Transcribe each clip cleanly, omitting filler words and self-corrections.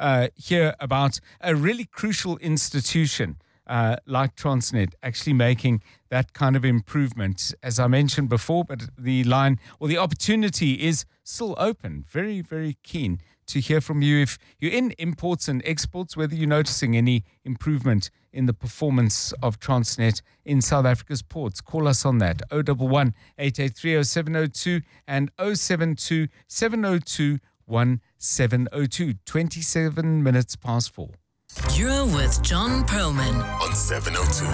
hear about a really crucial institution like Transnet actually making that kind of improvement, as I mentioned before, but the line or the opportunity is still open. Very, very keen to hear from you if you're in imports and exports, whether you're noticing any improvement in the performance of Transnet in South Africa's ports. Call us on that, 011 883 0702 and 072 702 1702. 27 minutes past 4. You're with John Perlman on 702.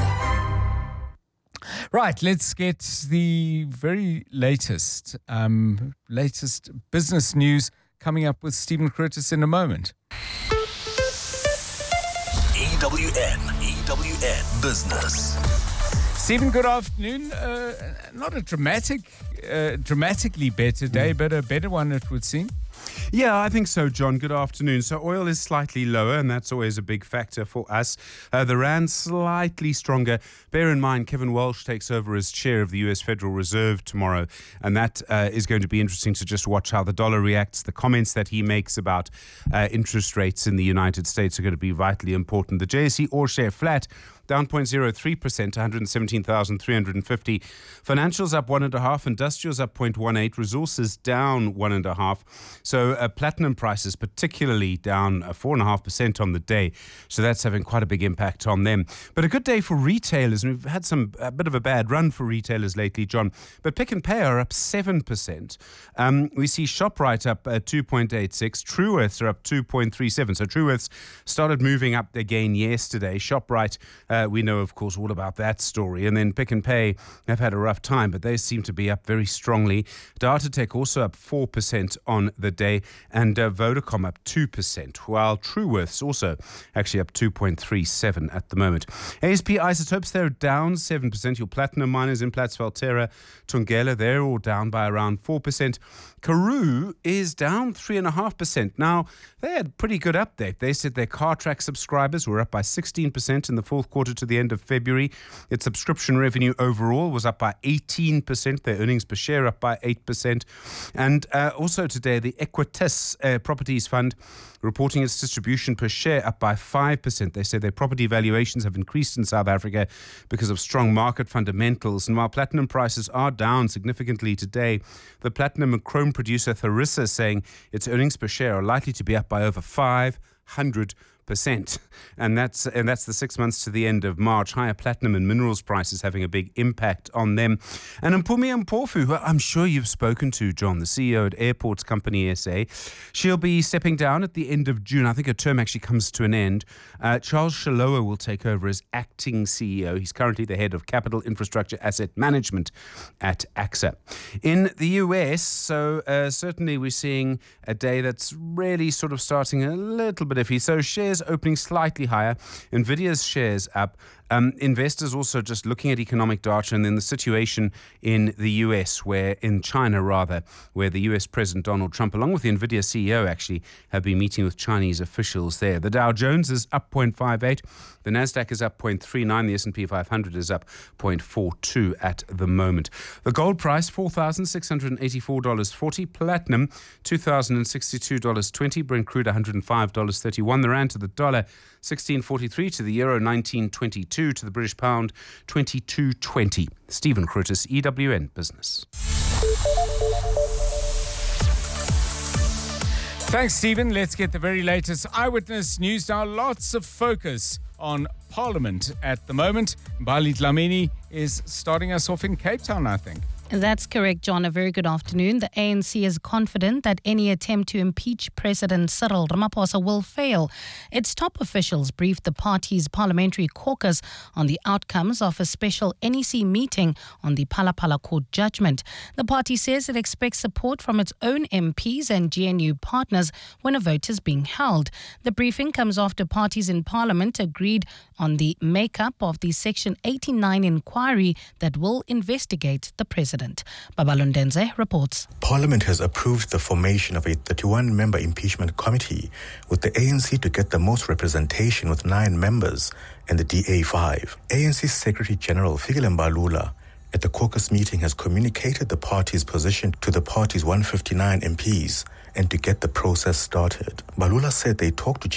Right, let's get the very latest business news coming up with Stephen Curtis in a moment. EWN Business. Stephen, good afternoon. Not a dramatically better day, but a better one, it would seem. Yeah, I think so, John. Good afternoon. So oil is slightly lower, and that's always a big factor for us. The rand slightly stronger. Bear in mind, Kevin Walsh takes over as chair of the U.S. Federal Reserve tomorrow, and that is going to be interesting to just watch how the dollar reacts. The comments that he makes about interest rates in the United States are going to be vitally important. The JSE All Share flat, down 0.03%, 117,350. Financials up 1.5%, industrials up 0.18%, resources down 1.5%. So platinum prices particularly down 4.5% on the day. So that's having quite a big impact on them. But a good day for retailers. We've had a bit of a bad run for retailers lately, John. But Pick n Pay are up 7%. We see ShopRite up 2.86%. Truworths are up 2.37%. So Truworths started moving up again yesterday. ShopRite, we know, of course, all about that story. And then Pick n Pay have had a rough time, but they seem to be up very strongly. Datatech also up 4% on the day, and Vodacom up 2%, while Truworths also actually up 2.37 at the moment. ASP Isotopes, they're down 7%. Your platinum miners, Implats, Valterra, Thungela, they're all down by around 4%. Karoo is down 3.5%. Now, they had a pretty good update. They said their CarTrack subscribers were up by 16% in the fourth quarter to the end of February. Its subscription revenue overall was up by 18%. Their earnings per share up by 8%. And also today, the Equitas Properties Fund reporting its distribution per share up by 5%. They say their property valuations have increased in South Africa because of strong market fundamentals. And while platinum prices are down significantly today, the platinum and chrome producer Tharisa saying its earnings per share are likely to be up by over 500%. And that's the 6 months to the end of March. Higher platinum and minerals prices having a big impact on them. And Mpumi Mpofu, who I'm sure you've spoken to, John, the CEO at Airports Company SA, she'll be stepping down at the end of June. I think her term actually comes to an end. Charles Shalowa will take over as acting CEO. He's currently the head of Capital Infrastructure Asset Management at AXA. In the US, so certainly we're seeing a day that's really sort of starting a little bit iffy. So shares opening slightly higher. Nvidia's shares up. Investors also just looking at economic data and then the situation in the US, in China, where the US President Donald Trump, along with the Nvidia CEO, actually have been meeting with Chinese officials there. The Dow Jones is up 0.58. The Nasdaq is up 0.39. The S&P 500 is up 0.42 at the moment. The gold price, $4,684.40. Platinum, $2,062.20. Brent crude, $105.31. The rand to the dollar, 16.43. To the euro, 19.22. To the British pound, 22.20. Stephen Curtis, EWN Business. Thanks, Stephen. Let's get the very latest eyewitness news now. Lots of focus on Parliament at the moment. Mbali Dlamini is starting us off in Cape Town, I think. That's correct, John. A very good afternoon. The ANC is confident that any attempt to impeach President Cyril Ramaphosa will fail. Its top officials briefed the party's parliamentary caucus on the outcomes of a special NEC meeting on the Phala Phala court judgment. The party says it expects support from its own MPs and GNU partners when a vote is being held. The briefing comes after parties in Parliament agreed on the makeup of the Section 89 inquiry that will investigate the president. Babalondenze reports. Parliament has approved the formation of a 31-member impeachment committee, with the ANC to get the most representation with 9 members and the DA 5. ANC Secretary General Fikile Mbalula at the caucus meeting has communicated the party's position to the party's 159 MPs and to get the process started. Mbalula said they talked to